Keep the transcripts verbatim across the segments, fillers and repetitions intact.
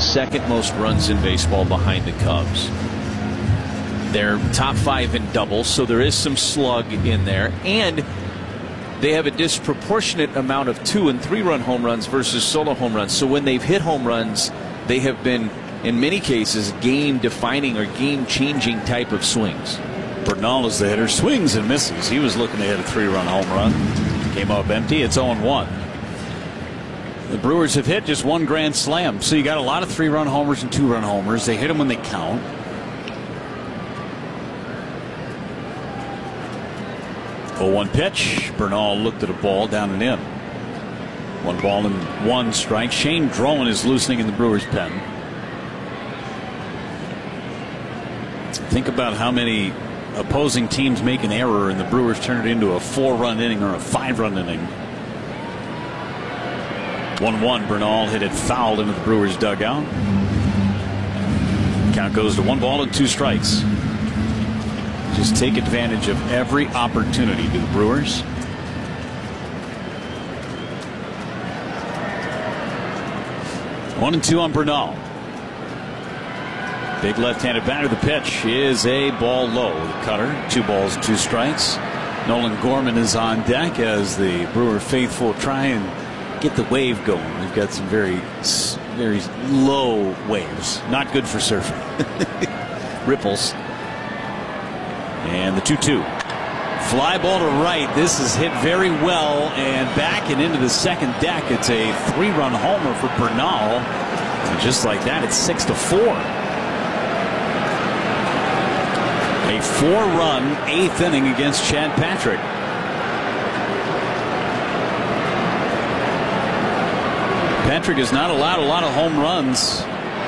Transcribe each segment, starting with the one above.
second most runs in baseball behind the Cubs. They're top five in doubles, so there is some slug in there. And they have a disproportionate amount of two and three run home runs versus solo home runs. So when they've hit home runs, they have been, in many cases, game defining or game changing type of swings. Bernal is the hitter, swings and misses. He was looking to hit a three run home run. Came up empty. It's oh and one. The Brewers have hit just one grand slam. So you got a lot of three run homers and two run homers. They hit them when they count. oh one pitch. Bernal looked at a ball down and in. One ball and one strike. Shane Drowan is loosening in the Brewers' pen. Think about how many opposing teams make an error and the Brewers turn it into a four run inning or a five run inning. one one. Bernal hit it foul into the Brewers' dugout. Count goes to one ball and two strikes. Just take advantage of every opportunity to the Brewers. One and two on Bernal. Big left-handed batter. The pitch is a ball low. The cutter. Two balls, two strikes. Nolan Gorman is on deck as the Brewer faithful try and get the wave going. We've got some very, very low waves. Not good for surfing. Ripples. And the two two. Fly ball to right. This is hit very well and back and into the second deck. It's a three-run homer for Bernal. And just like that, it's six to four. A four-run eighth inning against Chad Patrick. Patrick has not allowed a lot of home runs.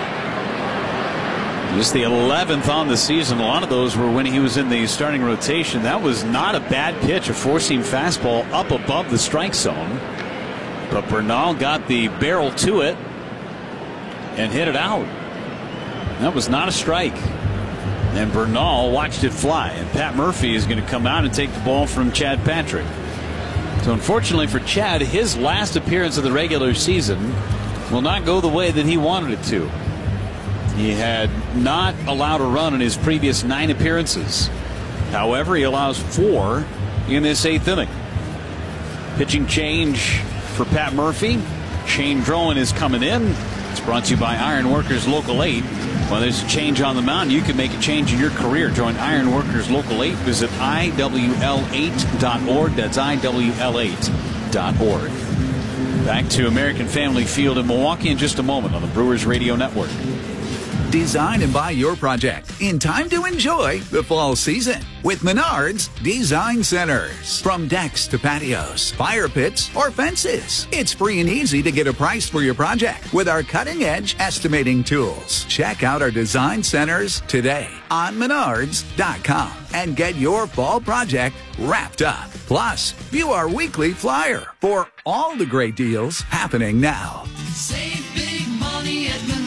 Just the eleventh on the season. A lot of those were when he was in the starting rotation. That was not a bad pitch, a four-seam fastball up above the strike zone. But Bernal got the barrel to it and hit it out. That was not a strike. And Bernal watched it fly. And Pat Murphy is going to come out and take the ball from Chad Patrick. So unfortunately for Chad, his last appearance of the regular season will not go the way that he wanted it to. He had not allowed a run in his previous nine appearances. However, he allows four in this eighth inning. Pitching change for Pat Murphy. Shane Drowan is coming in. It's brought to you by Iron Workers Local eight. When there's a change on the mound, you can make a change in your career. Join Iron Workers Local eight. Visit I W L eight dot org. That's I W L eight dot org. Back to American Family Field in Milwaukee in just a moment on the Brewers Radio Network. Design and buy your project in time to enjoy the fall season with Menards Design Centers. From decks to patios, fire pits, or fences, it's free and easy to get a price for your project with our cutting-edge estimating tools. Check out our design centers today on menards dot com and get your fall project wrapped up. Plus, view our weekly flyer for all the great deals happening now. Save big money at Menards.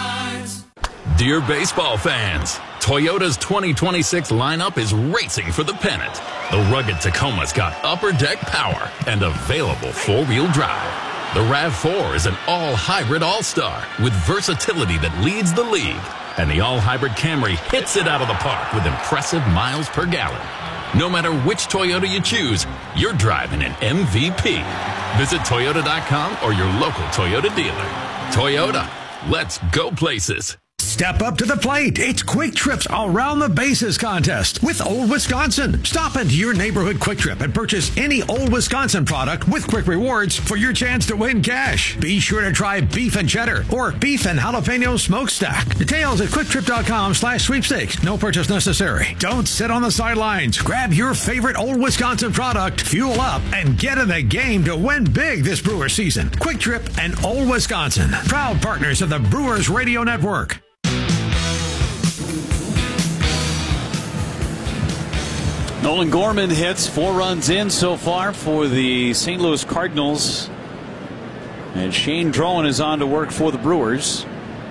Dear baseball fans, Toyota's twenty twenty-six lineup is racing for the pennant. The rugged Tacoma's got upper deck power and available four-wheel drive. The RAV four is an all-hybrid all-star with versatility that leads the league. And the all-hybrid Camry hits it out of the park with impressive miles per gallon. No matter which Toyota you choose, you're driving an M V P. Visit Toyota dot com or your local Toyota dealer. Toyota, let's go places. Step up to the plate. It's Quick Trip's Around the Bases contest with Old Wisconsin. Stop into your neighborhood Quick Trip and purchase any Old Wisconsin product with Quick Rewards for your chance to win cash. Be sure to try beef and cheddar or beef and jalapeno smokestack. Details at quick trip dot com slash sweepstakes. No purchase necessary. Don't sit on the sidelines. Grab your favorite Old Wisconsin product, fuel up, and get in the game to win big this Brewer season. Quick Trip and Old Wisconsin, proud partners of the Brewers Radio Network. Nolan Gorman hits four runs in so far for the Saint Louis Cardinals. And Shane Drowan is on to work for the Brewers.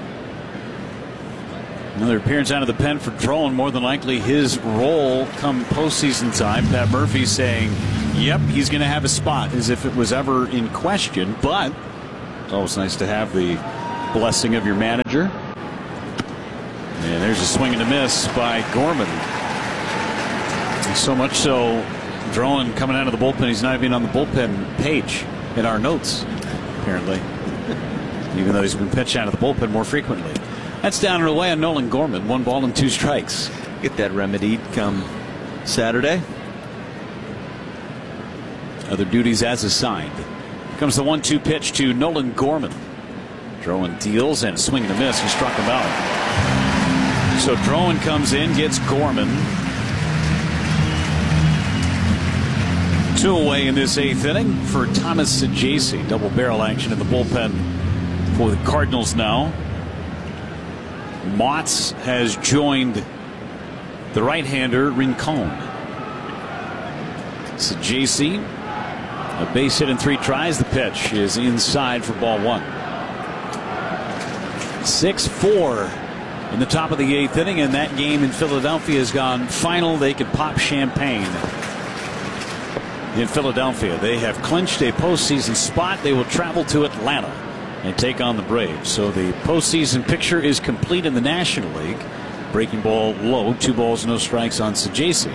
Another appearance out of the pen for Drowan. More than likely his role come postseason time. Pat Murphy saying, yep, he's going to have a spot, as if it was ever in question. But it's always nice to have the blessing of your manager. And there's a swing and a miss by Gorman. So much so, Drowan coming out of the bullpen, he's not even on the bullpen page in our notes, apparently. Even though he's been pitched out of the bullpen more frequently. That's down and away on Nolan Gorman. One ball and two strikes. Get that remedied come Saturday. Other duties as assigned. Comes the one two pitch to Nolan Gorman. Drowan deals and swing and a miss. He struck him out. So Drowan comes in, gets Gorman. Two away in this eighth inning for Thomas Saggese. Double barrel action in the bullpen for the Cardinals now. Motts has joined the right-hander Rincon. Saggese, a base hit in three tries. The pitch is inside for ball one. six four in the top of the eighth inning, and that game in Philadelphia has gone final. They could pop champagne in Philadelphia. They have clinched a postseason spot. They will travel to Atlanta and take on the Braves. So the postseason picture is complete in the National League. Breaking ball low, two balls, no strikes on Saggese.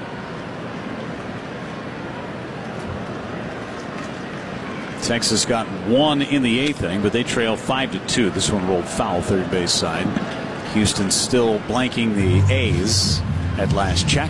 Texas got one in the eighth inning, but they trail five to two. This one rolled foul, third base side. Houston still blanking the A's at last check.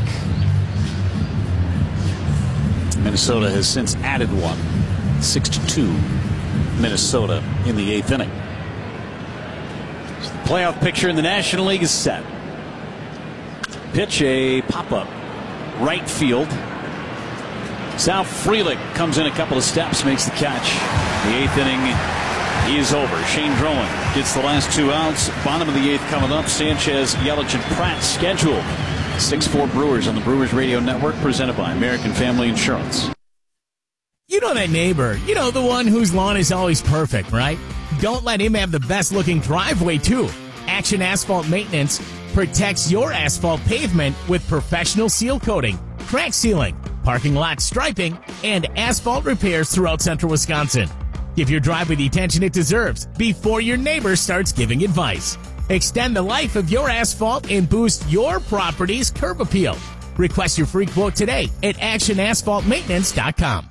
Minnesota has since added one. Six to two. Minnesota in the eighth inning. So the playoff picture in the National League is set. Pitch, a pop-up right field. Sal Frelick comes in a couple of steps, makes the catch. The eighth inning is over. Shane Drowan gets the last two outs. Bottom of the eighth coming up. Sanchez, Yelich, and Pratt scheduled. six four Brewers on the Brewers Radio Network, presented by American Family Insurance. You know that neighbor, you know the one whose lawn is always perfect, right? Don't let him have the best looking driveway too. Action Asphalt Maintenance protects your asphalt pavement with professional seal coating, crack sealing, parking lot striping, and asphalt repairs throughout central Wisconsin. Give your driveway the attention it deserves before your neighbor starts giving advice. Extend the life of your asphalt and boost your property's curb appeal. Request your free quote today at action asphalt maintenance dot com.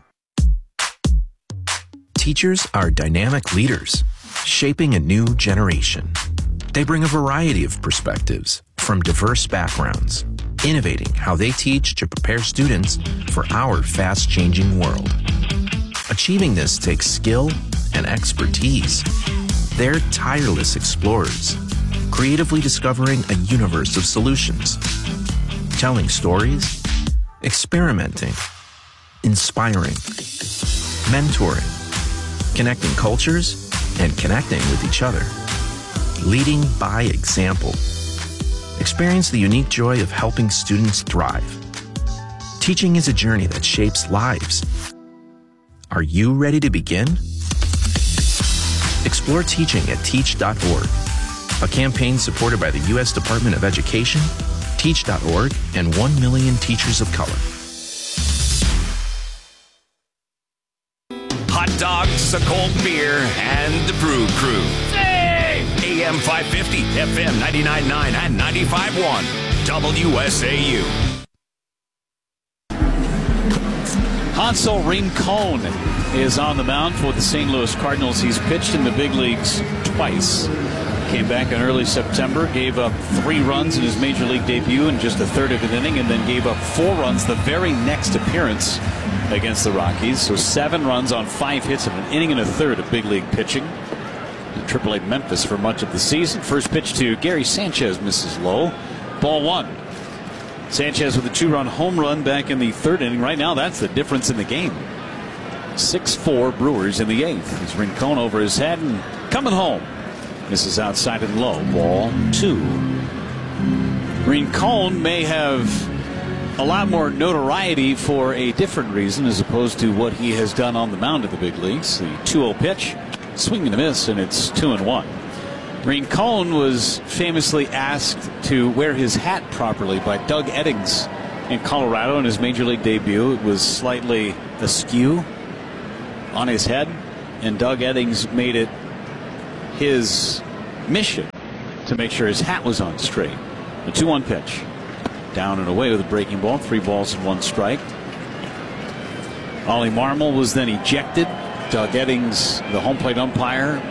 Teachers are dynamic leaders, shaping a new generation. They bring a variety of perspectives from diverse backgrounds, innovating how they teach to prepare students for our fast-changing world. Achieving this takes skill and expertise. They're tireless explorers, creatively discovering a universe of solutions, telling stories, experimenting, inspiring, mentoring, connecting cultures, and connecting with each other. Leading by example. Experience the unique joy of helping students thrive. Teaching is a journey that shapes lives. Are you ready to begin? Explore teaching at teach dot org, a campaign supported by the U S Department of Education, teach dot org, and one million teachers of color. Hot dogs, a cold beer, and the Brew Crew. Hey! A M five fifty, F M ninety-nine point nine, and ninety-five point one. W S A U. Hansel Rincon is on the mound for the Saint Louis Cardinals. He's pitched in the big leagues twice. Came back in early September, gave up three runs in his major league debut in just a third of an inning, and then gave up four runs the very next appearance against the Rockies. So seven runs on five hits in an inning and a third of big league pitching. In triple A Memphis for much of the season. First pitch to Gary Sanchez misses low. Ball one. Sanchez with a two-run home run back in the third inning. Right now, that's the difference in the game. six four Brewers in the eighth. He's Rincon over his head and coming home. This is outside and low. Ball two. Rincon may have a lot more notoriety for a different reason as opposed to what he has done on the mound of the big leagues. The two oh pitch, swing and a miss, and it's two and one. Rincon was famously asked to wear his hat properly by Doug Eddings in Colorado in his major league debut. It was slightly askew on his head, and Doug Eddings made it his mission to make sure his hat was on straight. The two one pitch. Down and away with a breaking ball. Three balls and one strike. Ollie Marmol was then ejected. Doug Eddings, the home plate umpire,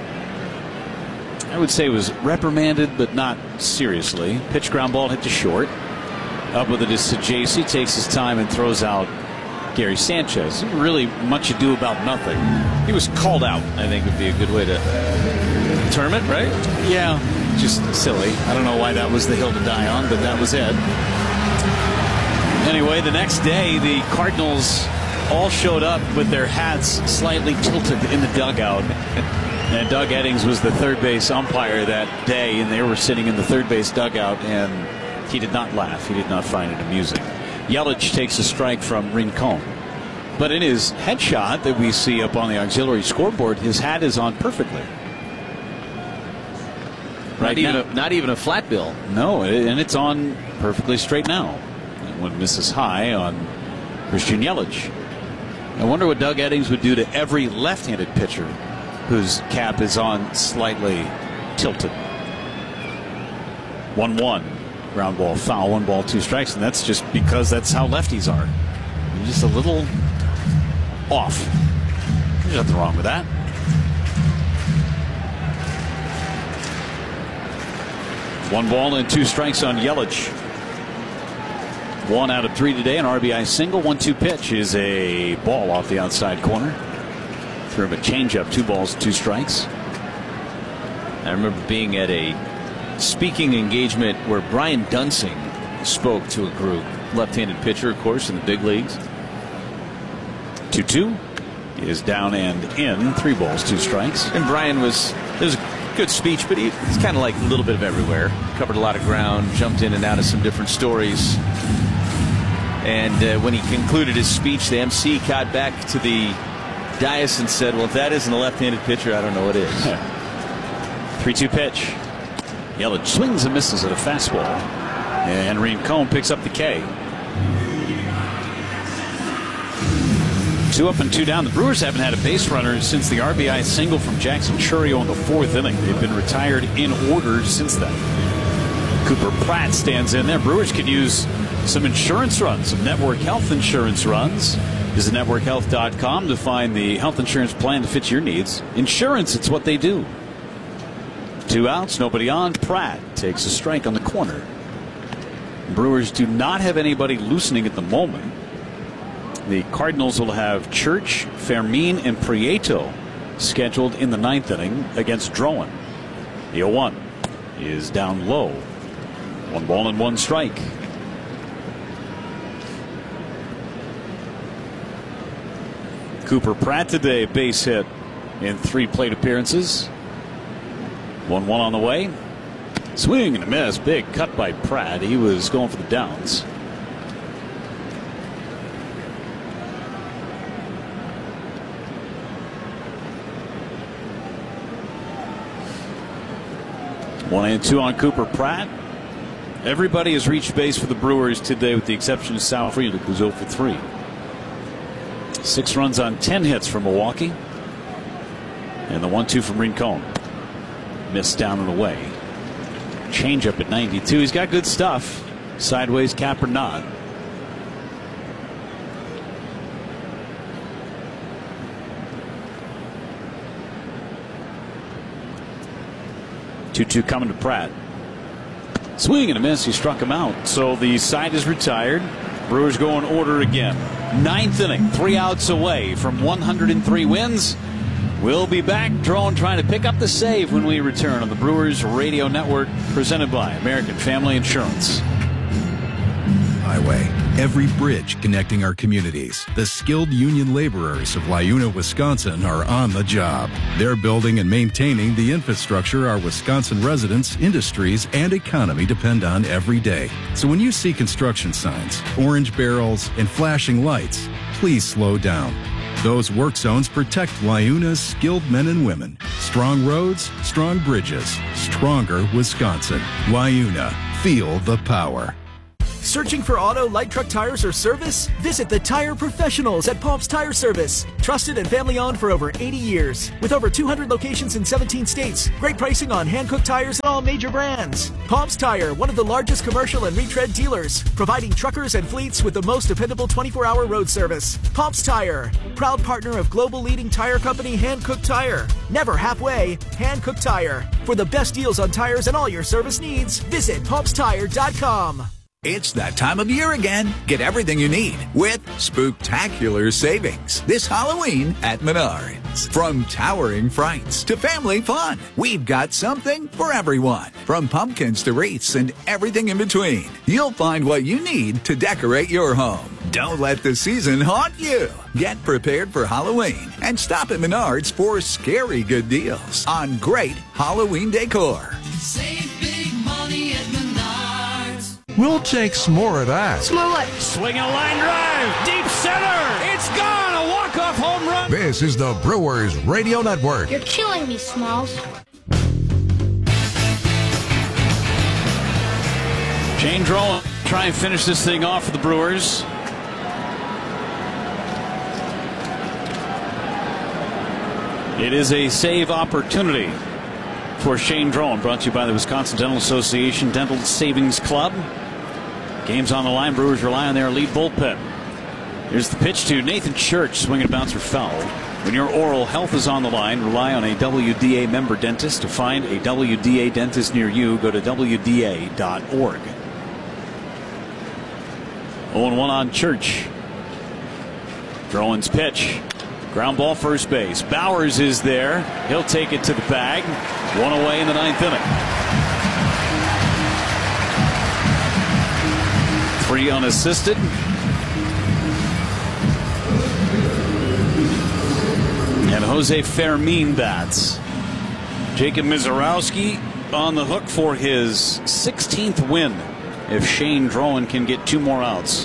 I would say was reprimanded, but not seriously. Pitch ground ball hit to short. Up with it is Sajaci. Takes his time and throws out Gary Sanchez. Really much ado about nothing. He was called out, I think would be a good way to term it, right? Yeah, just silly. I don't know why that was the hill to die on, but that was it. Anyway, the next day, the Cardinals all showed up with their hats slightly tilted in the dugout. And Doug Eddings was the third base umpire that day, and they were sitting in the third base dugout, and he did not laugh. He did not find it amusing. Yelich takes a strike from Rincon. But in his headshot that we see up on the auxiliary scoreboard, his hat is on perfectly. Right, not even, a, not even a flat bill. No, and it's on perfectly straight now. And one misses high on Christian Yelich. I wonder what Doug Eddings would do to every left-handed pitcher whose cap is on slightly tilted. one one. Ground ball foul. One ball, two strikes. And that's just because that's how lefties are. They're just a little off. There's nothing wrong with that. One ball and two strikes on Yelich. One out of three today, an R B I single. One two pitch is a ball off the outside corner. Threw him a changeup, two balls, two strikes. I remember being at a speaking engagement where Brian Dunsing spoke to a group. Left-handed pitcher, of course, in the big leagues. two two is down and in. Three balls, two strikes. And Brian was, it was a good speech, but he, he's kind of like a little bit of everywhere. Covered a lot of ground, jumped in and out of some different stories. And uh, when he concluded his speech, the M C got back to the dais and said, well, if that isn't a left-handed pitcher, I don't know what is. three two pitch. Yelich swings and misses at a fastball. And Rincon picks up the K. Two up and two down. The Brewers haven't had a base runner since the R B I single from Jackson Chourio in the fourth inning. They've been retired in order since then. Cooper Pratt stands in there. Brewers could use some insurance runs, some Network Health insurance runs. Visit network health dot com to find the health insurance plan that fits your needs. Insurance, it's what they do. Two outs, nobody on. Pratt takes a strike on the corner. Brewers do not have anybody loosening at the moment. The Cardinals will have Church, Fermin, and Prieto scheduled in the ninth inning against Drowan. The oh one is down low. One ball and one strike. Cooper Pratt today, base hit in three plate appearances. one one on the way. Swing and a miss. Big cut by Pratt. He was going for the downs. One and two on Cooper Pratt. Everybody has reached base for the Brewers today with the exception of Sal Frelick, who's oh for three. Six runs on ten hits from Milwaukee. And the one two from Rincon. Missed down and away. Changeup at ninety-two. He's got good stuff. Sideways cap or not. two two coming to Pratt. Swing and a miss. He struck him out. So the side is retired. Brewers go in order again. Ninth inning. Three outs away from one hundred three wins. We'll be back. Drone trying to pick up the save when we return on the Brewers Radio Network, presented by American Family Insurance. Highway. Every bridge connecting our communities. The skilled union laborers of Lyuna, Wisconsin are on the job. They're building and maintaining the infrastructure our Wisconsin residents, industries, and economy depend on every day. So when you see construction signs, orange barrels, and flashing lights, please slow down. Those work zones protect Lyuna's skilled men and women. Strong roads, strong bridges, stronger Wisconsin. Lyuna, feel the power. Searching for auto, light truck tires or service? Visit the tire professionals at Palms Tire Service. Trusted and family owned for over eighty years. With over two hundred locations in seventeen states. Great pricing on hand-cooked tires and all major brands. Palms Tire, one of the largest commercial and retread dealers. Providing truckers and fleets with the most dependable twenty-four hour road service. Palms Tire, proud partner of global leading tire company Hankook Tire. Never halfway, Hankook Tire. For the best deals on tires and all your service needs, visit palms tire dot com. It's that time of year again. Get everything you need with spooktacular savings this Halloween at Menards. From towering frights to family fun, we've got something for everyone. From pumpkins to wreaths and everything in between, you'll find what you need to decorate your home. Don't let the season haunt you. Get prepared for Halloween and stop at Menards for scary good deals on great Halloween decor. Save big money at Menards. We'll take some more of that. Some more what? Swinging a line drive, deep center. It's gone. A walk-off home run. This is the Brewers Radio Network. You're killing me, Smalls. Shane Drowan try and finish this thing off for the Brewers. It is a save opportunity for Shane Drowan, brought to you by the Wisconsin Dental Association Dental Savings Club. Games on the line. Brewers rely on their lead bullpen. Here's the pitch to Nathan Church. Swinging a bouncer foul. When your oral health is on the line, rely on a W D A member dentist. To find a W D A dentist near you, go to W D A dot org. oh and one on Church. Drowan's pitch. Ground ball first base. Bowers is there. He'll take it to the bag. One away in the ninth inning. Three unassisted. And Jose Fermin bats. Jacob Mizorowski on the hook for his sixteenth win if Shane Drowan can get two more outs.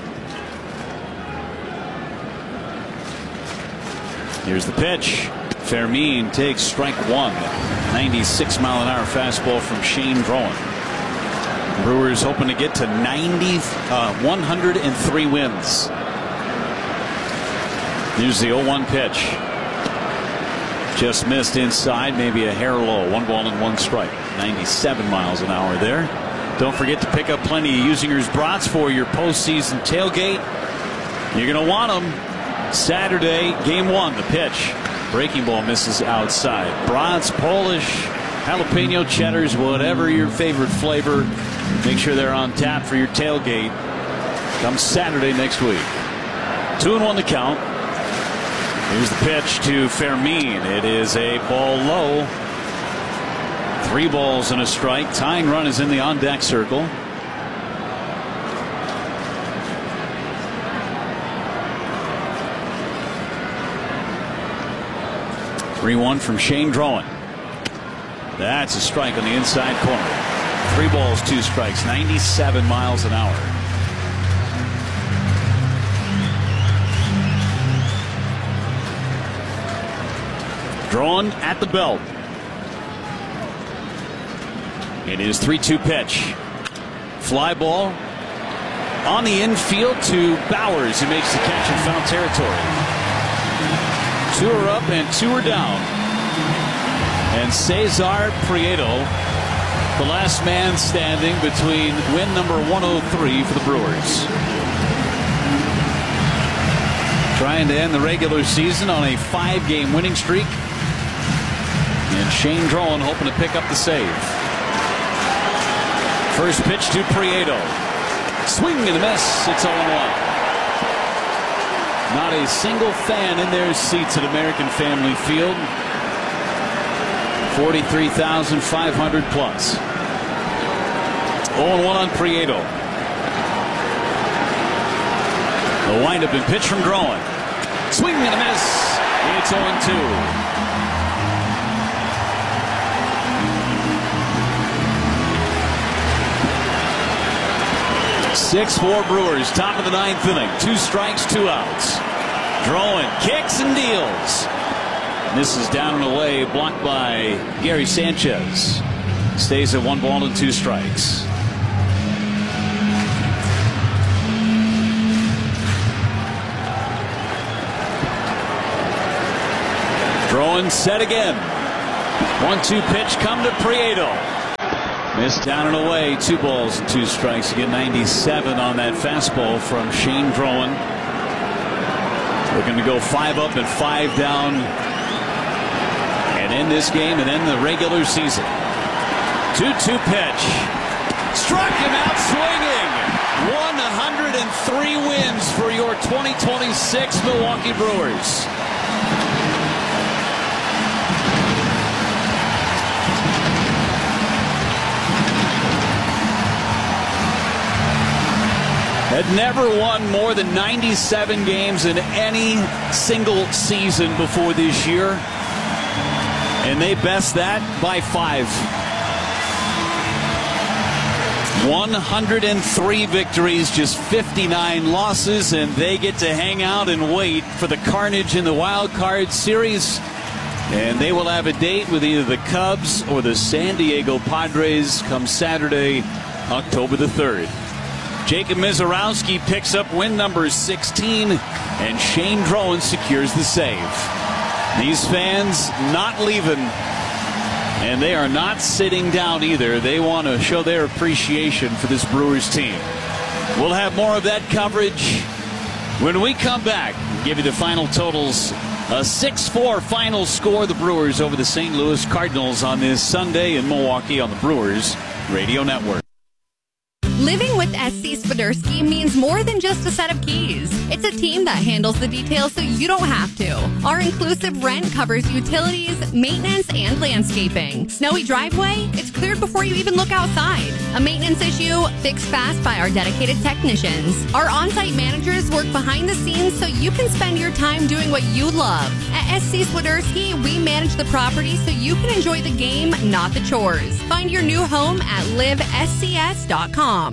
Here's the pitch. Fermin takes strike one. ninety-six mile an hour fastball from Shane Drowan. Brewers hoping to get to ninety, uh, one hundred three wins. Here's the oh one pitch. Just missed inside, maybe a hair low. One ball and one strike. ninety-seven miles an hour there. Don't forget to pick up plenty of Usinger's brats for your postseason tailgate. You're going to want them. Saturday, game one, the pitch. Breaking ball misses outside. Brats, Polish, jalapeno cheddars, whatever your favorite flavor. Make sure they're on tap for your tailgate come Saturday next week. Two and one to count. Here's the pitch to Fermin. It is a ball low. Three balls and a strike. Tying run is in the on deck circle. three one from Shane Drowan. That's a strike on the inside corner. Three balls, two strikes, ninety-seven miles an hour. Drawn at the belt. It is three two pitch. Fly ball on the infield to Bowers, who makes the catch in foul territory. Two are up and two are down. And Cesar Prieto, the last man standing between win number one oh three for the Brewers. Trying to end the regular season on a five game winning streak. And Shane Drowan hoping to pick up the save. First pitch to Prieto. Swing and a miss. It's oh one. Not a single fan in their seats at American Family Field. forty-three thousand five hundred plus. oh one on Prieto. The windup and pitch from Drowan. Swing and a miss. It's oh two. six four Brewers, top of the ninth inning. Two strikes, two outs. Drowan kicks and deals. This is down and away, blocked by Gary Sanchez. Stays at one ball and two strikes. Drowan set again. one two pitch come to Prieto. Missed down and away. Two balls and two strikes. Again, ninety-seven on that fastball from Shane Drowan. Looking to go five up and five down and end this game and end the regular season. two two pitch. Struck him out swinging. one hundred three wins for your twenty twenty-six Milwaukee Brewers. Had never won more than ninety-seven games in any single season before this year. And they best that by five. one hundred three victories, just fifty-nine losses, and they get to hang out and wait for the carnage in the wild card series. And they will have a date with either the Cubs or the San Diego Padres come Saturday, October the third. Jacob Misiorowski picks up win number sixteen, and Shane Drowan secures the save. These fans not leaving, and they are not sitting down either. They want to show their appreciation for this Brewers team. We'll have more of that coverage when we come back and give you the final totals. A six four final score, the Brewers over the Saint Louis Cardinals on this Sunday in Milwaukee on the Brewers Radio Network. Living with S C Swiderski means more than just a set of keys. It's a team that handles the details so you don't have to. Our inclusive rent covers utilities, maintenance, and landscaping. Snowy driveway? It's cleared before you even look outside. A maintenance issue? Fixed fast by our dedicated technicians. Our on-site managers work behind the scenes so you can spend your time doing what you love. At S C Swiderski, we manage the property so you can enjoy the game, not the chores. Find your new home at live s c s dot com.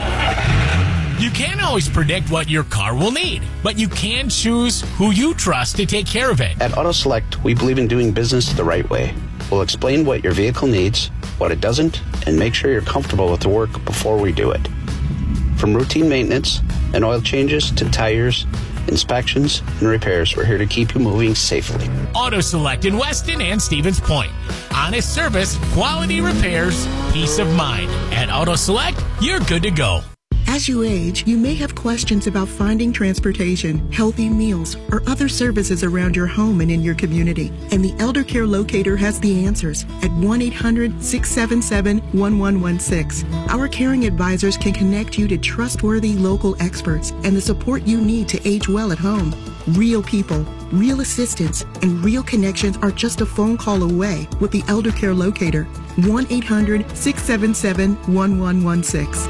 You can't always predict what your car will need, but you can choose who you trust to take care of it. At Auto Select, we believe in doing business the right way. We'll explain what your vehicle needs, what it doesn't, and make sure you're comfortable with the work before we do it. From routine maintenance and oil changes to tires, inspections, and repairs, we're here to keep you moving safely. Auto Select in Weston and Stevens Point. Honest service, quality repairs, peace of mind. At Auto Select, you're good to go. As you age, you may have questions about finding transportation, healthy meals, or other services around your home and in your community. And the Elder Care Locator has the answers at one eight hundred six seven seven one one one six. Our caring advisors can connect you to trustworthy local experts and the support you need to age well at home. Real people, real assistance, and real connections are just a phone call away with the Elder Care Locator. one eight hundred six seven seven one one one six.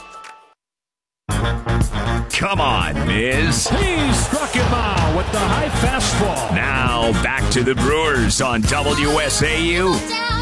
Come on, Miz. He struck him out with the high fastball. Now back to the Brewers on W S A U.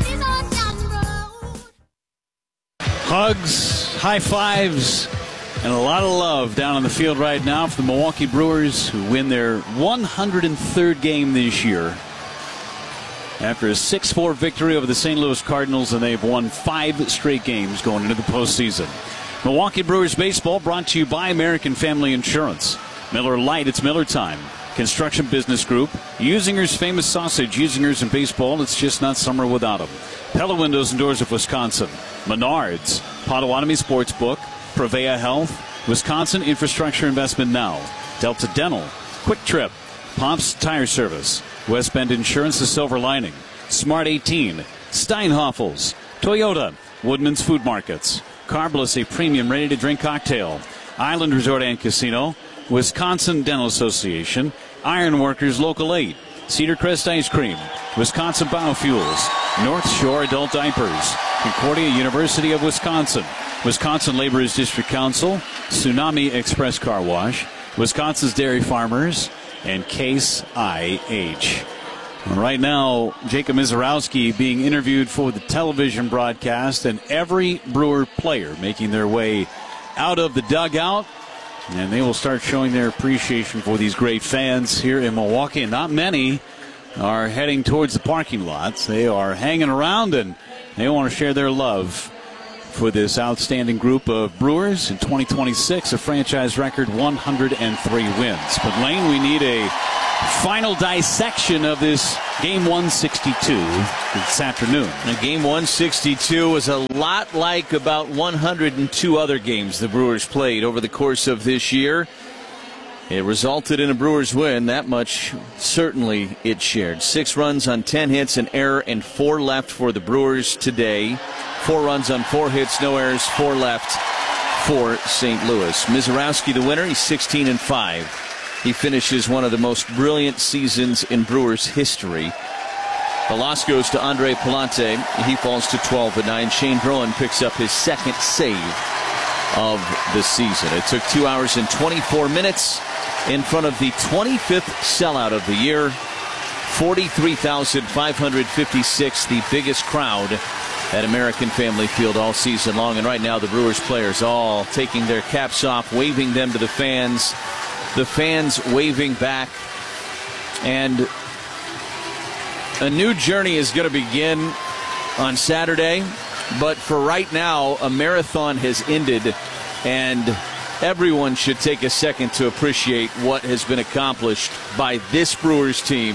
Hugs, high fives, and a lot of love down on the field right now for the Milwaukee Brewers, who win their one hundred third game this year after a six four victory over the Saint Louis Cardinals, and they've won five straight games going into the postseason. Milwaukee Brewers baseball brought to you by American Family Insurance. Miller Lite, it's Miller time. Construction Business Group. Usinger's famous sausage. Usinger's in baseball, it's just not summer without them. Pella Windows and Doors of Wisconsin. Menards. Potawatomi Sportsbook. Prevea Health. Wisconsin Infrastructure Investment Now. Delta Dental. Quick Trip. Pops Tire Service. West Bend Insurance, The Silver Lining. Smart eighteen. Steinhoffels. Toyota. Woodman's Food Markets. Carbliss, a premium ready-to-drink cocktail. Island Resort and Casino. Wisconsin Dental Association. Ironworkers Local eight. Cedar Crest Ice Cream. Wisconsin Biofuels. North Shore Adult Diapers. Concordia University of Wisconsin. Wisconsin Laborers District Council. Tsunami Express Car Wash. Wisconsin's Dairy Farmers. And Case I H. Right now, Jacob Misiorowski being interviewed for the television broadcast, and every Brewer player making their way out of the dugout, and they will start showing their appreciation for these great fans here in Milwaukee. And not many are heading towards the parking lots. They are hanging around, and they want to share their love for this outstanding group of Brewers. In twenty twenty-six, a franchise record one hundred three wins. But Lane, we need a final dissection of this Game one sixty-two this afternoon. And Game one sixty-two was a lot like about one hundred two other games the Brewers played over the course of this year. It resulted in a Brewers win. That much certainly it shared. Six runs on ten hits, an error, and four left for the Brewers today. Four runs on four hits, no errors, four left for Saint Louis. Mizorowski the winner. He's sixteen and five. He finishes one of the most brilliant seasons in Brewers history. The loss goes to Andre Palante. He falls to twelve and nine. Shane Drowan picks up his second save of the season. It took two hours and twenty-four minutes in front of the twenty-fifth sellout of the year. forty-three thousand five hundred fifty-six, the biggest crowd at American Family Field all season long. And right now the Brewers players all taking their caps off, waving them to the fans. The fans waving back. And a new journey is going to begin on Saturday. But for right now, a marathon has ended, and everyone should take a second to appreciate what has been accomplished by this Brewers team.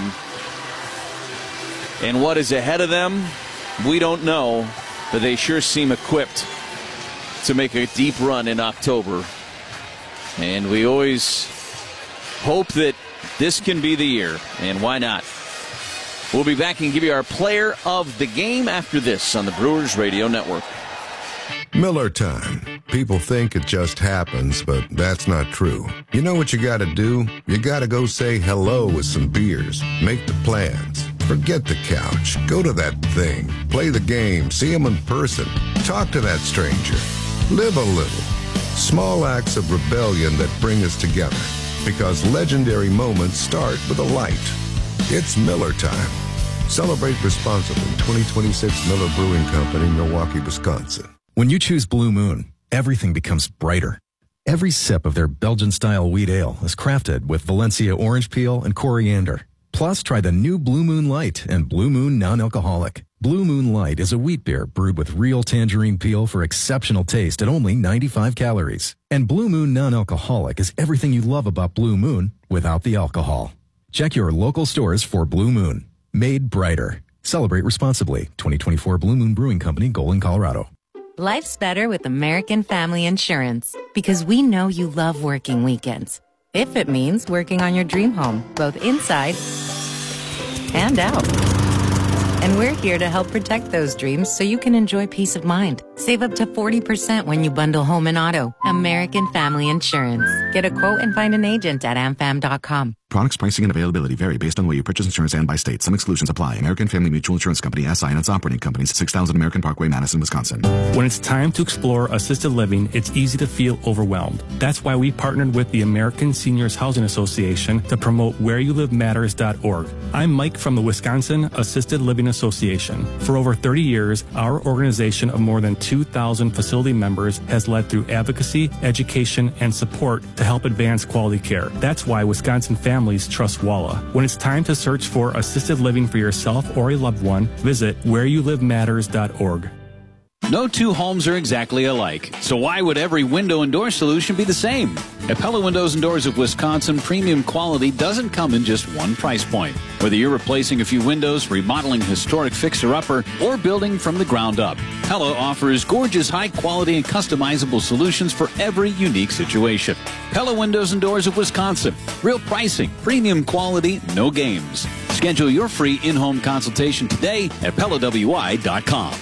And what is ahead of them, we don't know, but they sure seem equipped to make a deep run in October. And we always hope that this can be the year, and why not? We'll be back and give you our player of the game after this on the Brewers Radio Network. Miller time. People think it just happens, but that's not true. You know what you gotta do? You gotta go say hello with some beers. Make the plans. Forget the couch. Go to that thing. Play the game. See them in person. Talk to that stranger. Live a little. Small acts of rebellion that bring us together. Because legendary moments start with a light. It's Miller time. Celebrate responsibly. twenty twenty-six Miller Brewing Company, Milwaukee, Wisconsin. When you choose Blue Moon, everything becomes brighter. Every sip of their Belgian-style wheat ale is crafted with Valencia orange peel and coriander. Plus, try the new Blue Moon Light and Blue Moon Non-Alcoholic. Blue Moon Light is a wheat beer brewed with real tangerine peel for exceptional taste at only ninety-five calories. And Blue Moon Non-Alcoholic is everything you love about Blue Moon without the alcohol. Check your local stores for Blue Moon. Made brighter. Celebrate responsibly. twenty twenty-four Blue Moon Brewing Company, Golden, Colorado. Life's better with American Family Insurance because we know you love working weekends. If it means working on your dream home, both inside and out. And we're here to help protect those dreams so you can enjoy peace of mind. Save up to forty percent when you bundle home and auto. American Family Insurance. Get a quote and find an agent at am fam dot com. Products, pricing, and availability vary based on the way you purchase insurance and by state. Some exclusions apply. American Family Mutual Insurance Company, S I and its operating companies, six thousand American Parkway, Madison, Wisconsin. When it's time to explore assisted living, it's easy to feel overwhelmed. That's why we partnered with the American Seniors Housing Association to promote where you live matters dot org. I'm Mike from the Wisconsin Assisted Living Association. For over thirty years, our organization of more than two thousand facility members has led through advocacy, education, and support to help advance quality care. That's why Wisconsin families trust W A L A. When it's time to search for assisted living for yourself or a loved one, visit where you live matters dot org. No two homes are exactly alike, so why would every window and door solution be the same? At Pella Windows and Doors of Wisconsin, premium quality doesn't come in just one price point. Whether you're replacing a few windows, remodeling a historic fixer-upper, or building from the ground up, Pella offers gorgeous high-quality and customizable solutions for every unique situation. Pella Windows and Doors of Wisconsin. Real pricing, premium quality, no games. Schedule your free in-home consultation today at Pella W I dot com.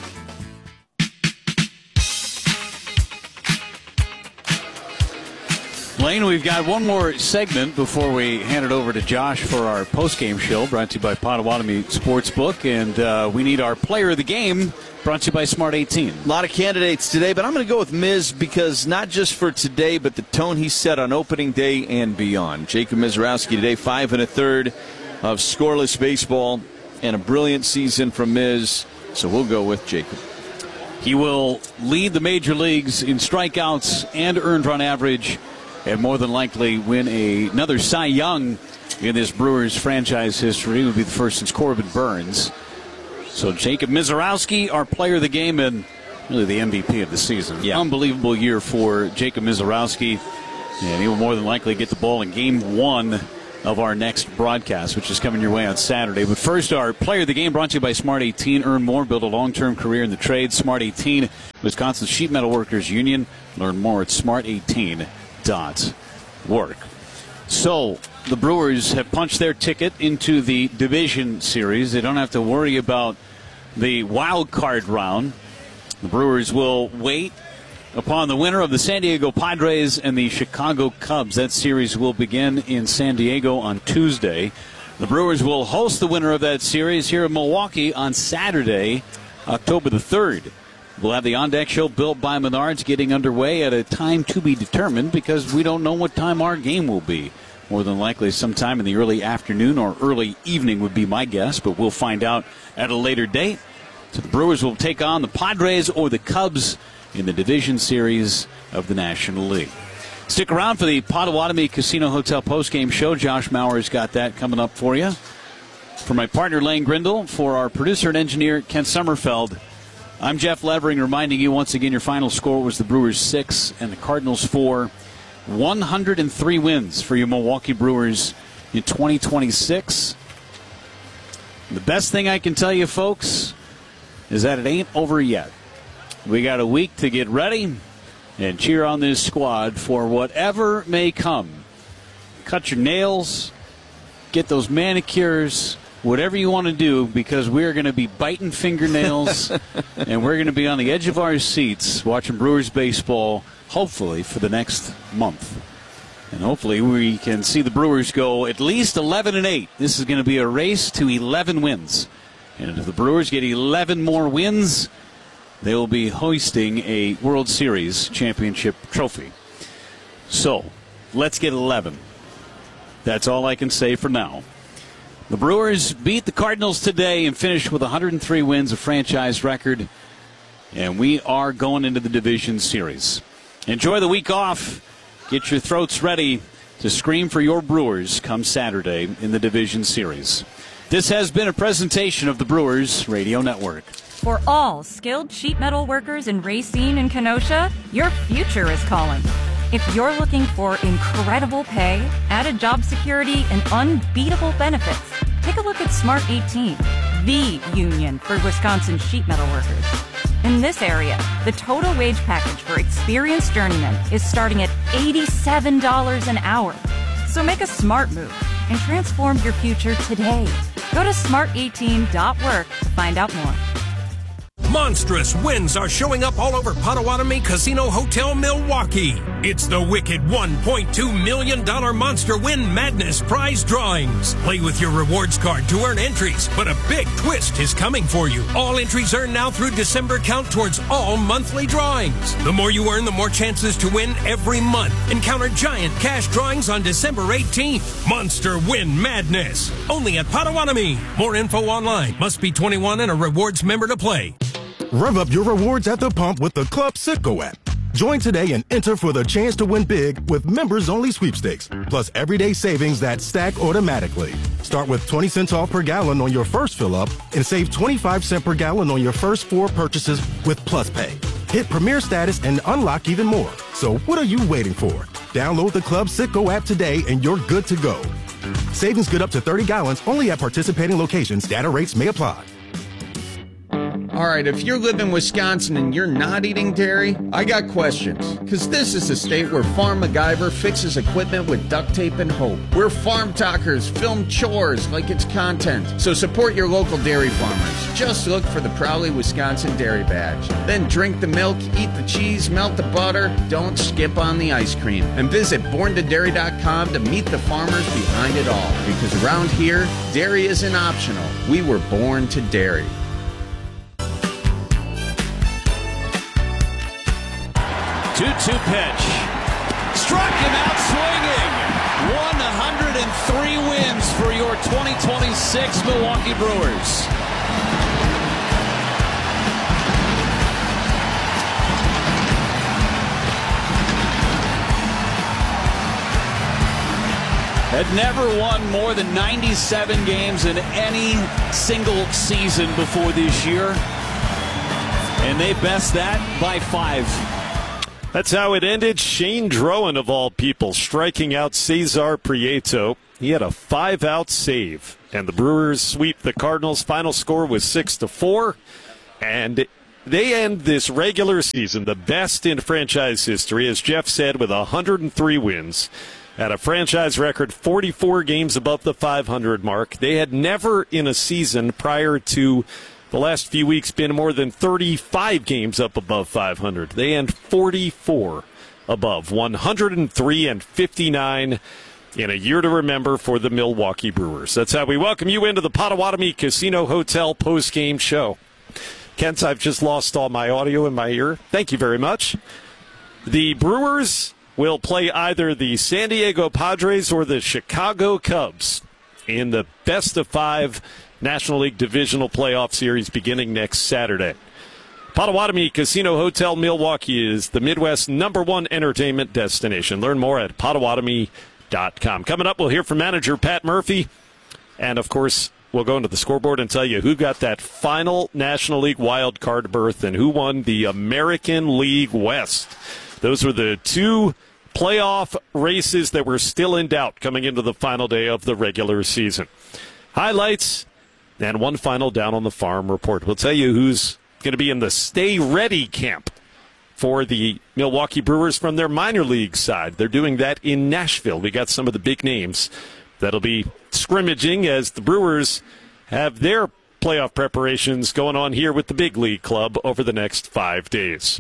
Lane, we've got one more segment before we hand it over to Josh for our post-game show, brought to you by Potawatomi Sportsbook, and uh, we need our player of the game, brought to you by Smart eighteen. A lot of candidates today, but I'm going to go with Miz because not just for today, but the tone he set on opening day and beyond. Jacob Mizorowski today, five and a third of scoreless baseball, and a brilliant season from Miz, so we'll go with Jacob. He will lead the major leagues in strikeouts and earned run average, and more than likely win a, another Cy Young in this Brewers franchise history. It would be the first since Corbin Burns. So Jacob Mizorowski, our player of the game and really the M V P of the season. Yeah. Unbelievable year for Jacob Mizorowski, and he will more than likely get the ball in game one of our next broadcast, which is coming your way on Saturday. But first, our player of the game brought to you by Smart eighteen. Earn more, build a long-term career in the trade. Smart eighteen, Wisconsin Sheet Metal Workers Union. Learn more at smart eighteen dot org. So, the Brewers have punched their ticket into the division series. They don't have to worry about the wild card round. The Brewers will wait upon the winner of the San Diego Padres and the Chicago Cubs. That series will begin in San Diego on Tuesday. The Brewers will host the winner of that series here in Milwaukee on Saturday, October the third. We'll have the On Deck Show built by Menards getting underway at a time to be determined because we don't know what time our game will be. More than likely sometime in the early afternoon or early evening would be my guess, but we'll find out at a later date. So the Brewers will take on the Padres or the Cubs in the division series of the National League. Stick around for the Potawatomi Casino Hotel postgame show. Josh Mauer's got that coming up for you. For my partner, Lane Grindle, for our producer and engineer, Kent Sommerfeld, I'm Jeff Levering, reminding you once again your final score was the Brewers six and the Cardinals four. one hundred three wins for your Milwaukee Brewers in twenty twenty-six. The best thing I can tell you, folks, is that it ain't over yet. We got a week to get ready and cheer on this squad for whatever may come. Cut your nails, get those manicures, whatever you want to do, because we're going to be biting fingernails and we're going to be on the edge of our seats watching Brewers baseball, hopefully, for the next month. And hopefully we can see the Brewers go at least eleven and eight. This is going to be a race to eleven wins. And if the Brewers get eleven more wins, they will be hoisting a World Series championship trophy. So, let's get eleven. That's all I can say for now. The Brewers beat the Cardinals today and finished with one hundred three wins, a franchise record. And we are going into the division series. Enjoy the week off. Get your throats ready to scream for your Brewers come Saturday in the division series. This has been a presentation of the Brewers Radio Network. For all skilled sheet metal workers in Racine and Kenosha, your future is calling. If you're looking for incredible pay, added job security, and unbeatable benefits, take a look at Smart eighteen, the union for Wisconsin sheet metal workers. In this area, the total wage package for experienced journeymen is starting at eighty-seven dollars an hour. So make a smart move and transform your future today. Go to smart eighteen dot work to find out more. Monstrous wins are showing up all over Potawatomi Casino Hotel Milwaukee. It's the wicked one point two million dollars Monster Win Madness prize drawings. Play with your rewards card to earn entries, but a big twist is coming for you. All entries earned now through December count towards all monthly drawings. The more you earn, the more chances to win every month. Encounter giant cash drawings on December eighteenth. Monster Win Madness. Only at Potawatomi. More info online. Must be twenty-one and a rewards member to play. Rev up your rewards at the pump with the Club Citgo app. Join today and enter for the chance to win big with members-only sweepstakes, plus everyday savings that stack automatically. Start with twenty cents off per gallon on your first fill-up and save twenty-five cents per gallon on your first four purchases with Plus Pay. Hit Premier status and unlock even more. So what are you waiting for? Download the Club Citgo app today and you're good to go. Savings good up to thirty gallons only at participating locations. Data rates may apply. All right, if you live in Wisconsin and you're not eating dairy, I got questions. Because this is a state where Farm MacGyver fixes equipment with duct tape and hope. Where Farm Talkers film chores like it's content. So support your local dairy farmers. Just look for the Proudly Wisconsin Dairy Badge. Then drink the milk, eat the cheese, melt the butter. Don't skip on the ice cream. And visit born to dairy dot com to meet the farmers behind it all. Because around here, dairy isn't optional. We were born to dairy. two two pitch. Struck him out swinging. one hundred three wins for your twenty twenty-six Milwaukee Brewers. Had never won more than ninety-seven games in any single season before this year. And they best that by five. That's how it ended. Shane Drowan, of all people, striking out Cesar Prieto. He had a five-out save, and the Brewers sweep the Cardinals. Final score was six to four, and they end this regular season the best in franchise history, as Jeff said, with one hundred three wins. At a franchise record forty-four games above the five hundred mark. They had never in a season prior to the last few weeks been more than thirty-five games up above five hundred. They end forty-four above, one hundred three and fifty-nine in a year to remember for the Milwaukee Brewers. That's how we welcome you into the Potawatomi Casino Hotel post-game show. Kent, I've just lost all my audio in my ear. Thank you very much. The Brewers will play either the San Diego Padres or the Chicago Cubs in the best of five National League Divisional Playoff Series beginning next Saturday. Potawatomi Casino Hotel Milwaukee is the Midwest's number one entertainment destination. Learn more at potawatomi dot com. Coming up, we'll hear from manager Pat Murphy. And, of course, we'll go into the scoreboard and tell you who got that final National League wild card berth and who won the American League West. Those were the two playoff races that were still in doubt coming into the final day of the regular season. Highlights and one final down on the farm report. We'll tell you who's going to be in the stay ready camp for the Milwaukee Brewers from their minor league side. They're doing that in Nashville. We got some of the big names that'll be scrimmaging as the Brewers have their playoff preparations going on here with the big league club over the next five days.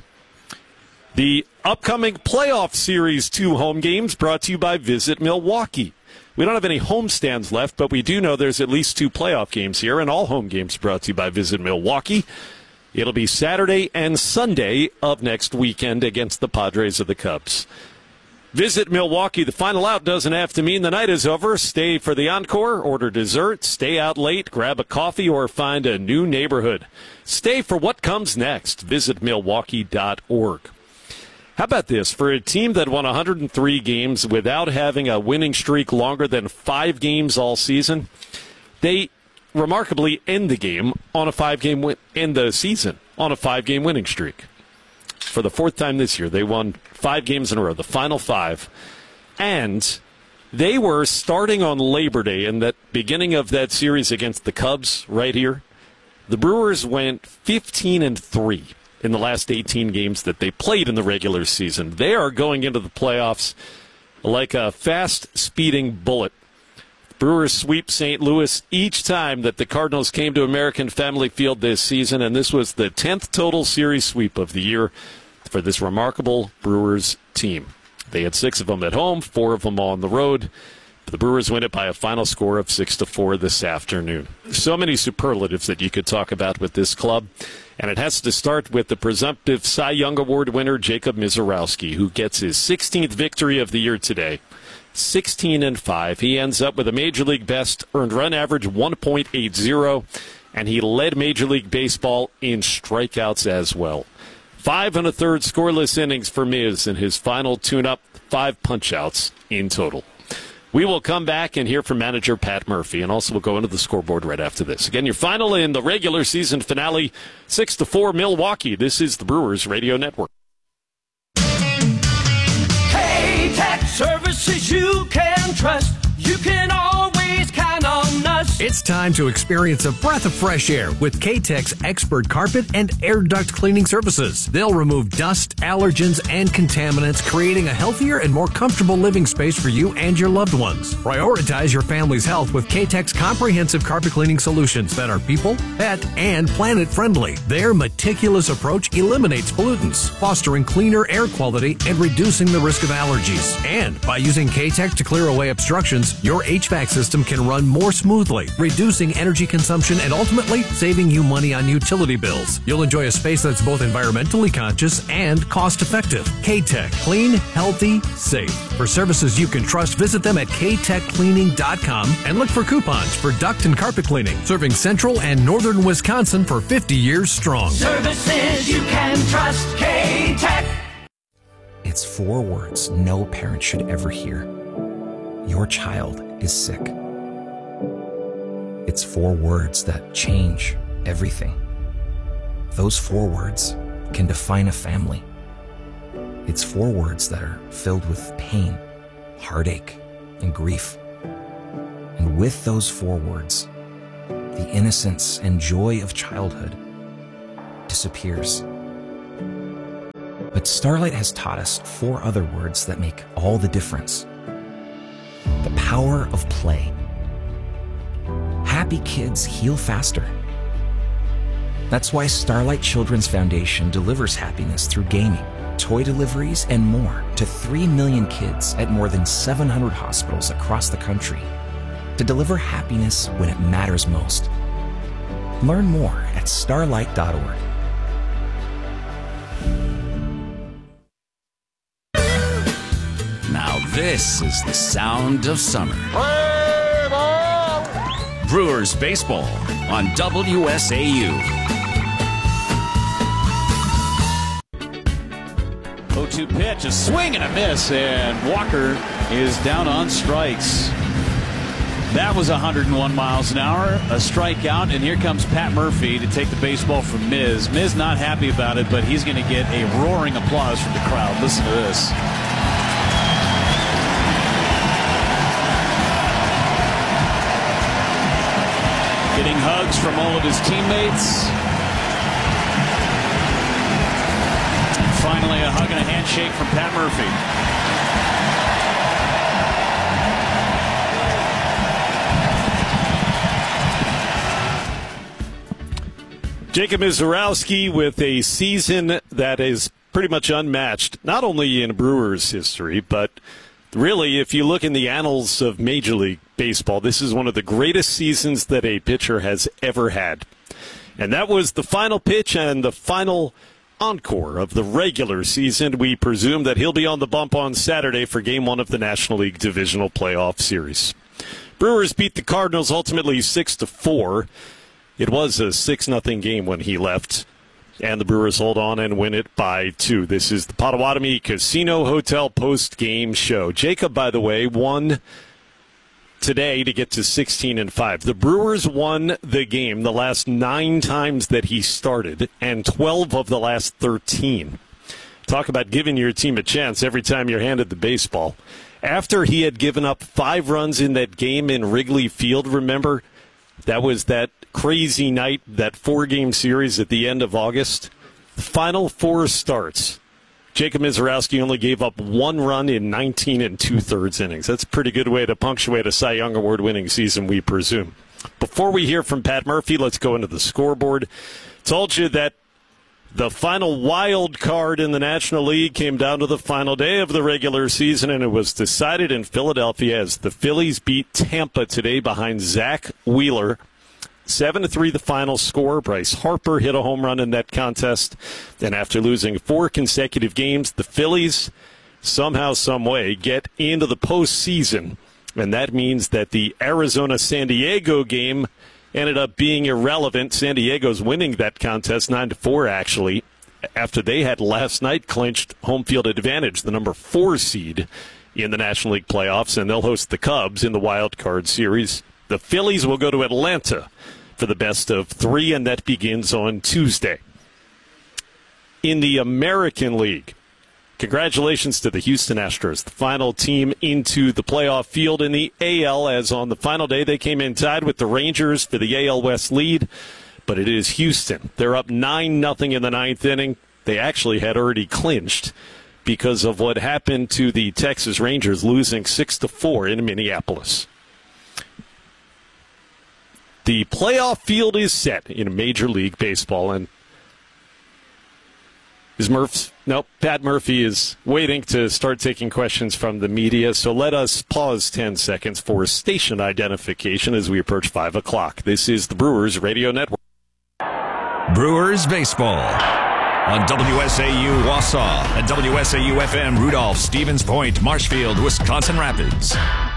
The upcoming playoff series two home games brought to you by Visit Milwaukee. We don't have any homestands left, but we do know there's at least two playoff games here, and all home games brought to you by Visit Milwaukee. It'll be Saturday and Sunday of next weekend against the Padres of the Cubs. Visit Milwaukee. The final out doesn't have to mean the night is over. Stay for the encore, order dessert, stay out late, grab a coffee, or find a new neighborhood. Stay for what comes next. Visit milwaukee dot org. How about this? For a team that won one hundred three games without having a winning streak longer than five games all season, they remarkably end the game on a five-game win, end the season on a five-game winning streak. For the fourth time this year, they won five games in a row, the final five. And they were starting on Labor Day in that beginning of that series against the Cubs right here. The Brewers went fifteen and three. In the last eighteen games that they played in the regular season. They are going into the playoffs like a fast-speeding bullet. Brewers sweep Saint Louis each time that the Cardinals came to American Family Field this season, and this was the tenth total series sweep of the year for this remarkable Brewers team. They had six of them at home, four of them on the road. The Brewers win it by a final score of six to four this afternoon. So many superlatives that you could talk about with this club. And it has to start with the presumptive Cy Young Award winner, Jacob Misiorowski, who gets his sixteenth victory of the year today. sixteen and five. He ends up with a Major League best earned run average one point eight oh, and he led Major League Baseball in strikeouts as well. Five and a third scoreless innings for Miz in his final tune-up, five punch-outs in total. We will come back and hear from manager Pat Murphy, and also we'll go into the scoreboard right after this. Again, your final in the regular season finale, six to four Milwaukee. This is the Brewers Radio Network. K-Tech services you can trust. You can always count on us. It's time to experience a breath of fresh air with K-Tech's expert carpet and air duct cleaning services. They'll remove dust, allergens, and contaminants, creating a healthier and more comfortable living space for you and your loved ones. Prioritize your family's health with K-Tech's comprehensive carpet cleaning solutions that are people, pet, and planet friendly. Their meticulous approach eliminates pollutants, fostering cleaner air quality and reducing the risk of allergies. And by using K-Tech to clear away obstructions, your H V A C system can run more smoothly, reducing energy consumption and ultimately saving you money on utility bills. You'll enjoy a space that's both environmentally conscious and cost-effective. K-Tech. Clean, healthy, safe. For services you can trust, visit them at k tech cleaning dot com and look for coupons for duct and carpet cleaning, serving central and northern Wisconsin for fifty years strong. Services you can trust. K-Tech. It's four words no parent should ever hear. Your child is sick. It's four words that change everything. Those four words can define a family. It's four words that are filled with pain, heartache, and grief. And with those four words, the innocence and joy of childhood disappears. But Starlight has taught us four other words that make all the difference. The power of play. Happy kids heal faster. That's why Starlight Children's Foundation delivers happiness through gaming, toy deliveries, and more to three million kids at more than seven hundred hospitals across the country to deliver happiness when it matters most. Learn more at starlight dot org. Now this is the sound of summer. Brewers baseball on W S A U. oh two pitch, a swing and a miss, and Walker is down on strikes. That was one hundred one miles an hour, a strikeout, and here comes Pat Murphy to take the baseball from Miz. Miz not happy about it, but he's going to get a roaring applause from the crowd. Listen to this. Getting hugs from all of his teammates. And finally, a hug and a handshake from Pat Murphy. Jacob Misiorowski with a season that is pretty much unmatched, not only in Brewers history, but really, if you look in the annals of Major League Baseball, this is one of the greatest seasons that a pitcher has ever had. And that was the final pitch and the final encore of the regular season. We presume that he'll be on the bump on Saturday for Game one of the National League Divisional Playoff Series. Brewers beat the Cardinals ultimately six to four. It was a six nothing game when he left, and the Brewers hold on and win it by two. This is the Potawatomi Casino Hotel post-game show. Jacob, by the way, won today to get to sixteen and five. The Brewers won the game the last nine times that he started, and twelve of the last thirteen. Talk about giving your team a chance every time you're handed the baseball. After he had given up five runs in that game in Wrigley Field, remember? That was that crazy night, that four-game series at the end of August. The final four starts, Jacob Misiorowski only gave up one run in nineteen and two-thirds innings. That's a pretty good way to punctuate a Cy Young Award-winning season, we presume. Before we hear from Pat Murphy, let's go into the scoreboard. Told you that the final wild card in the National League came down to the final day of the regular season, and it was decided in Philadelphia as the Phillies beat Tampa today behind Zach Wheeler. Seven to three, the final score. Bryce Harper hit a home run in that contest. And after losing four consecutive games, the Phillies somehow, some way, get into the postseason. And that means that the Arizona-San Diego game ended up being irrelevant. San Diego's winning that contest nine to four, actually, after they had last night clinched home field advantage, the number four seed in the National League playoffs, and they'll host the Cubs in the wild card series. The Phillies will go to Atlanta for the best of three, and that begins on Tuesday. In the American League, congratulations to the Houston Astros, the final team into the playoff field in the A L, as on the final day they came in tied with the Rangers for the A L West lead, but it is Houston. They're up nine nothing in the ninth inning. They actually had already clinched because of what happened to the Texas Rangers losing six to four in Minneapolis. The playoff field is set in Major League Baseball, and is Murph's, nope, Pat Murphy is waiting to start taking questions from the media, so let us pause ten seconds for station identification as we approach five o'clock. This is the Brewers Radio Network. Brewers baseball on W S A U Wausau and W S A U F M Rudolph, Stevens Point, Marshfield, Wisconsin Rapids.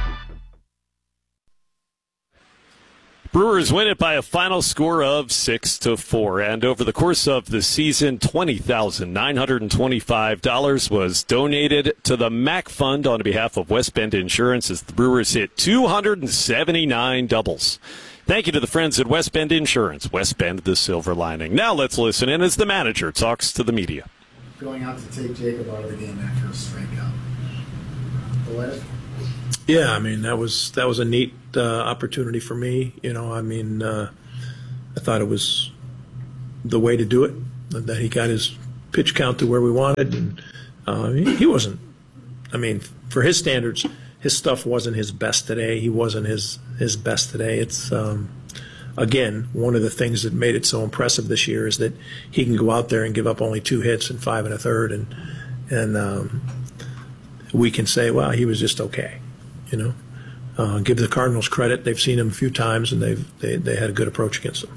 Brewers win it by a final score of six to four, and over the course of the season, twenty thousand nine hundred twenty-five dollars was donated to the Mac Fund on behalf of West Bend Insurance as the Brewers hit two hundred seventy-nine doubles. Thank you to the friends at West Bend Insurance. West Bend, the silver lining. Now let's listen in as the manager talks to the media. Going out to take Jacob out of the game after a strikeout. Yeah, I mean that was that was a neat uh, opportunity for me. You know, I mean, uh, I thought it was the way to do it, that he got his pitch count to where we wanted. And uh, he, he wasn't, I mean, for his standards, his stuff wasn't his best today. He wasn't his, his best today. It's, um, again, one of the things that made it so impressive this year is that he can go out there and give up only two hits and five and a third, and and um, we can say, well, he was just okay, you know. Uh, give the Cardinals credit; they've seen him a few times, and they've they, they had a good approach against him.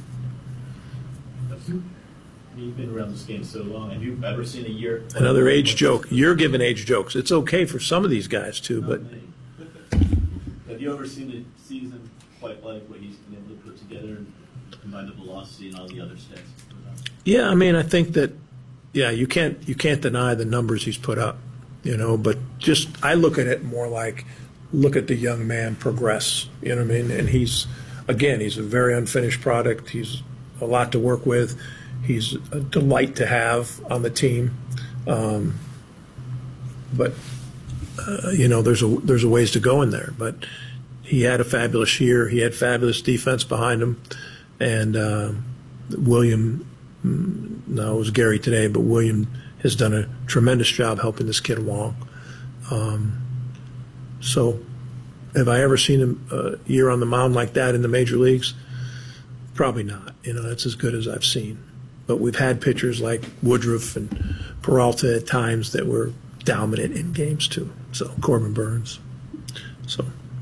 You've been around this game so long. Have you ever seen a year? Another age joke. You're giving age jokes. It's okay for some of these guys too, but have you ever seen a season quite like what he's been able to put together and combine the velocity and all the other stats? yeah, I mean, I think that yeah, you can't you can't deny the numbers he's put up, you know. But just I look at it more like look at the young man progress. You know what I mean? And he's again, he's a very unfinished product. He's a lot to work with. He's a delight to have on the team, um, but uh, you know there's a there's a ways to go in there. But he had a fabulous year. He had fabulous defense behind him, and uh, William. No, it was Gary today, but William has done a tremendous job helping this kid along. Um, so, have I ever seen him a year on the mound like that in the major leagues? Probably not. You know, that's as good as I've seen. But we've had pitchers like Woodruff and Peralta at times that were dominant in games too. So Corbin Burns. So.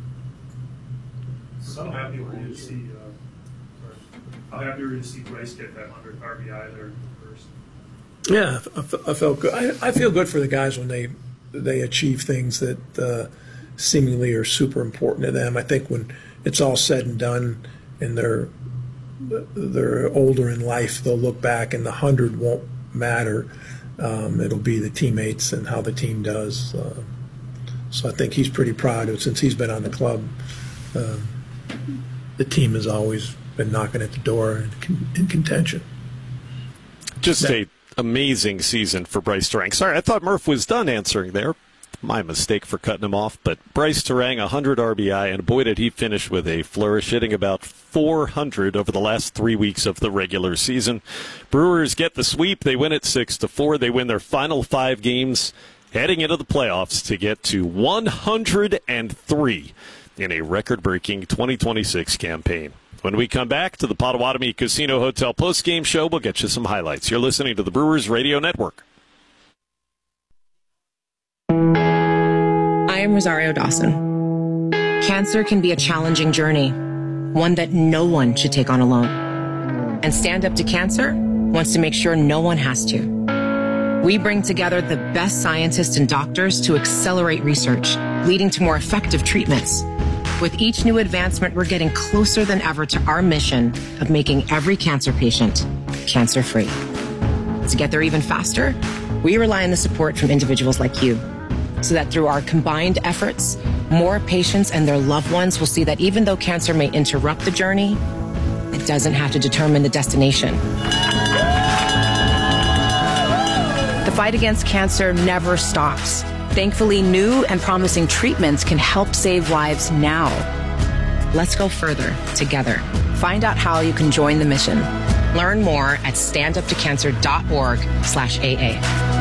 So happy were you to see. Uh, sorry. How happy were you to see Bryce get that one hundred R B I there first? Yeah, I, I felt good. I, I feel good for the guys when they they achieve things that uh, seemingly are super important to them. I think when it's all said and done, and they're they're older in life, they'll look back and the hundred won't matter. Um, it'll be the teammates and how the team does. Uh, so I think he's pretty proud of, since he's been on the club, uh, the team has always been knocking at the door in, in contention. Just that, a amazing season for Bryce Turang. Sorry, I thought Murph was done answering there. My mistake for cutting him off. But Bryce Turang, one hundred R B I, and boy, did he finish with a flourish, hitting about four hundred over the last three weeks of the regular season. Brewers get the sweep. They win it six to four. They win their final five games, heading into the playoffs to get to one hundred three in a record-breaking twenty twenty-six campaign. When we come back to the Potawatomi Casino Hotel postgame show, we'll get you some highlights. You're listening to the Brewers Radio Network. I am Rosario Dawson. Cancer can be a challenging journey, one that no one should take on alone. And Stand Up to Cancer wants to make sure no one has to. We bring together the best scientists and doctors to accelerate research, leading to more effective treatments. With each new advancement, we're getting closer than ever to our mission of making every cancer patient cancer-free. To get there even faster, we rely on the support from individuals like you, so that through our combined efforts, more patients and their loved ones will see that even though cancer may interrupt the journey, it doesn't have to determine the destination. The fight against cancer never stops. Thankfully, new and promising treatments can help save lives now. Let's go further together. Find out how you can join the mission. Learn more at standuptocancer.org slash AA.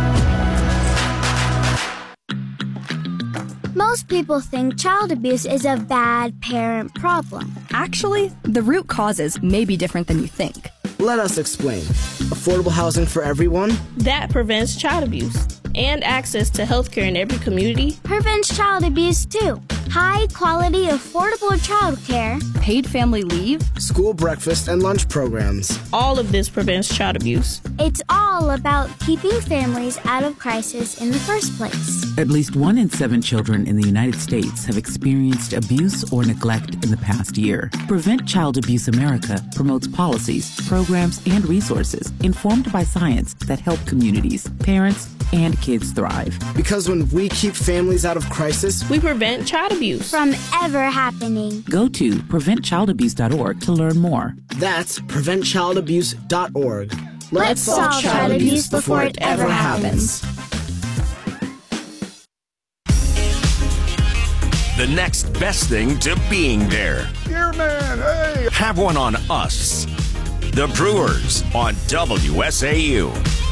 Most people think child abuse is a bad parent problem. Actually, the root causes may be different than you think. Let us explain. Affordable housing for everyone? That prevents child abuse. And access to healthcare in every community prevents child abuse too. High quality, affordable childcare, paid family leave, school breakfast and lunch programs. All of this prevents child abuse. It's all about keeping families out of crisis in the first place. At least one in seven children in the United States have experienced abuse or neglect in the past year. Prevent Child Abuse America promotes policies, programs, and resources informed by science that help communities, parents, and kids thrive. Because when we keep families out of crisis, we prevent child abuse from ever happening. Go to prevent child abuse dot org to learn more. That's prevent child abuse dot org. Let's, Let's solve child, child abuse before it ever happens. the next best thing to being there. Dear man, hey! Have one on us. The Brewers on W S A U.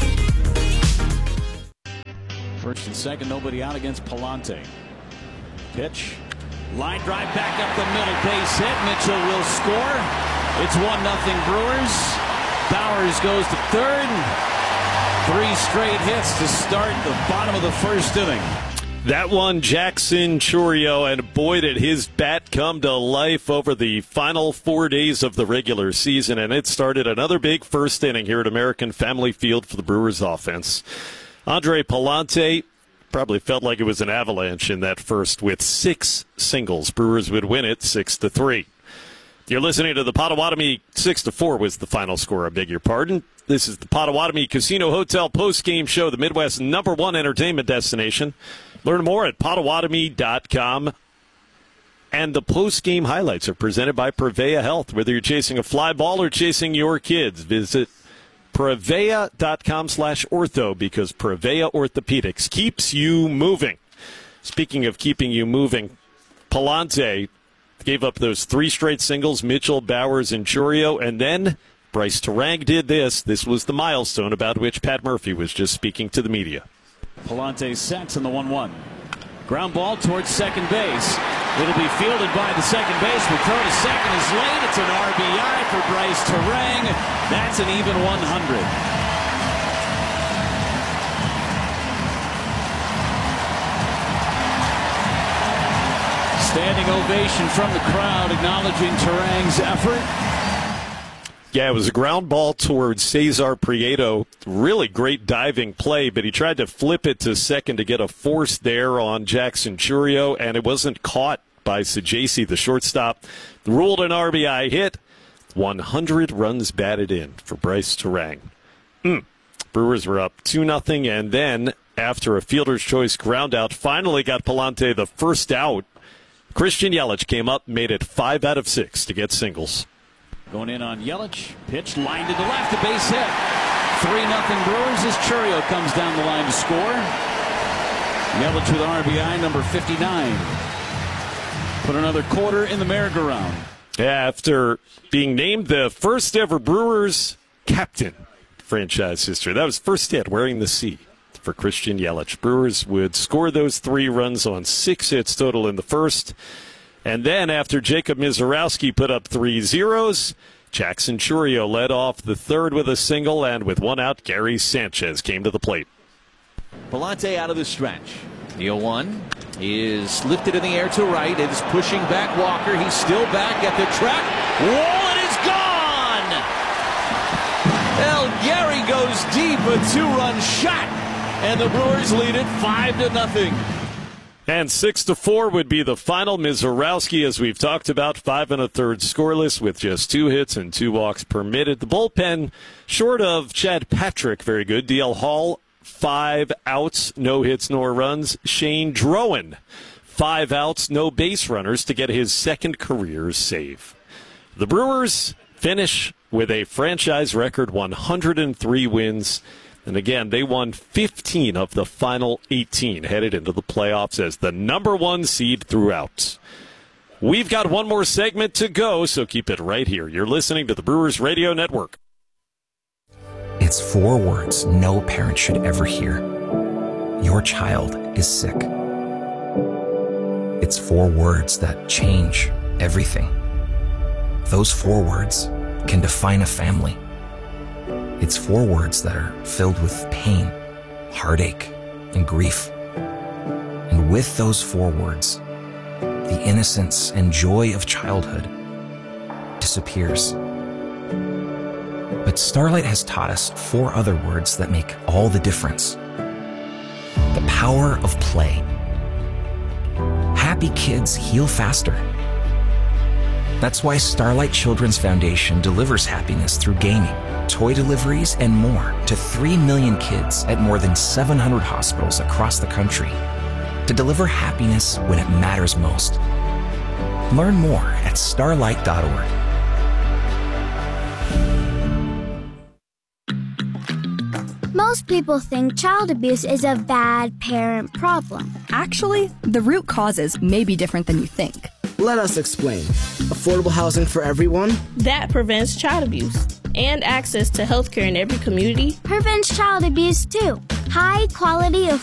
First and second, nobody out against Palante. Pitch. Line drive back up the middle, base hit. Mitchell will score. It's one nothing Brewers. Bowers goes to third. Three straight hits to start the bottom of the first inning. That one, Jackson Chourio, and boy, did his bat come to life over the final four days of the regular season, and it started another big first inning here at American Family Field for the Brewers offense. Andre Palante probably felt like it was an avalanche in that first with six singles. Brewers would win it six to three. You're listening to the Potawatomi. Six to four was the final score. I beg your pardon. This is the Potawatomi Casino Hotel post-game show, the Midwest's number one entertainment destination. Learn more at Potawatomi dot com. And the post-game highlights are presented by Prevea Health. Whether you're chasing a fly ball or chasing your kids, visit Prevea dot com slash ortho because Prevea Orthopedics keeps you moving. Speaking of keeping you moving, Palante gave up those three straight singles, Mitchell, Bowers, and Chourio, and then Bryce Terang did this. This was the milestone about which Pat Murphy was just speaking to the media. Palante sets in the one one. Ground ball towards second base. It'll be fielded by the second baseman. Throw to second is late. It's an R B I for Bryce Terang. That's an even one hundred. Standing ovation from the crowd acknowledging Terang's effort. Yeah, it was a ground ball towards Cesar Prieto. Really great diving play, but he tried to flip it to second to get a force there on Jackson Chourio, and it wasn't caught by Sajaci, the shortstop. Ruled an R B I hit. one hundred runs batted in for Bryce Terang. Mm. Brewers were up two nothing, and then after a fielder's choice ground out, finally got Palante the first out. Christian Yelich came up, made it five out of six to get singles. Going in on Yelich. Pitch lined to the left, a base hit. three nothing Brewers as Chourio comes down the line to score. Yelich with R B I number fifty-nine. Put another quarter in the merry-go-round. After being named the first ever Brewers captain franchise history. That was first hit wearing the C for Christian Yelich. Brewers would score those three runs on six hits total in the first. And then after Jacob Misiorowski put up three zeros, Jackson Chourio led off the third with a single, and with one out, Gary Sanchez came to the plate. Palante out of the stretch. The oh one is lifted in the air to right. It is pushing back Walker. He's still back at the track. Wall, it is gone! El Gary goes deep, a two-run shot, and the Brewers lead it five to nothing. And six to four would be the final. Misiorowski, as we've talked about, five and a third scoreless with just two hits and two walks permitted. The bullpen, short of Chad Patrick, very good. D L Hall, five outs, no hits nor runs. Shane Drowan, five outs, no base runners to get his second career save. The Brewers finish with a franchise record one hundred three wins. And again, they won fifteen of the final eighteen, headed into the playoffs as the number one seed throughout. We've got one more segment to go, so keep it right here. You're listening to the Brewers Radio Network. It's four words no parent should ever hear. Your child is sick. It's four words that change everything. Those four words can define a family. It's four words that are filled with pain, heartache, and grief. And with those four words, the innocence and joy of childhood disappears. But Starlight has taught us four other words that make all the difference. The power of play. Happy kids heal faster. That's why Starlight Children's Foundation delivers happiness through gaming, toy deliveries, and more to three million kids at more than seven hundred hospitals across the country to deliver happiness when it matters most. Learn more at starlight dot org. Most people think child abuse is a bad parent problem. Actually, the root causes may be different than you think. Let us explain. Affordable housing for everyone? That prevents child abuse. And access to health care in every community prevents child abuse too. High quality